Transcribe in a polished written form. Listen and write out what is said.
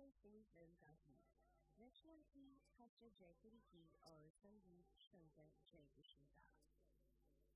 सिंह फिल्म का गीत। रचना थी खच्चर जयपुरी की और संगीत